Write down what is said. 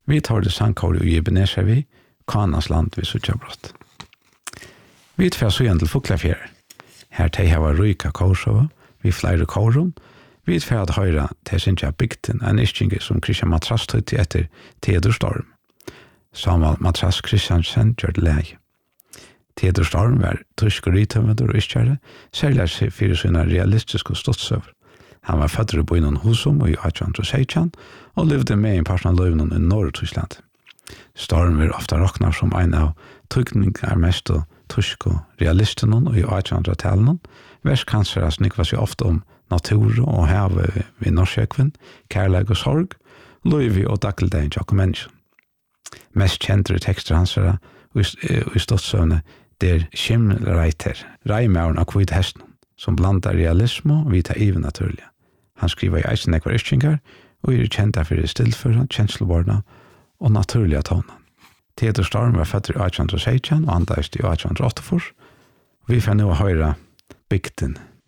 Vi tar det sangkåret i Ebenezer vi, Kanas land vi Suttjabrott. Vi tar så igjen til Fuglafjær. Her til jeg var ryka kårsova, vi flere kårum. Vi tar at høyre til Sintja bygden en ischinge som Christian Matras tøyte etter Theodor Storm. Samuel Matras Christiansen gjør det leie. Theodor Storm var tysk og rytøvender og ischkjære, særlig seg for sine realistiske ståtsøver. Han var født i byen Husum i 1816 og levde med i parten av løvnen i Nord-Tyskland. Storm var ofte råknet som en av tryggningar mest og tysk og realistene i 1800-tallet. Verskansere snikva seg ofte om natur og havet ved Norskjøkven, kærlighet og sorg, løyvi og dakkeldein tjokk mennesken. Mest kjente tekster hans er i ståtsøvne der Schimmelreiter, reimauren av kvitt hesten, som blandar realisme og vita even naturlige. Han skriver i eisen ekvar ischingar og er kjent for stillføra, kjensleborna og naturlige tonen. Theodor Storm var født i 1816 og andaist i 1884. Vi får nå høre bygden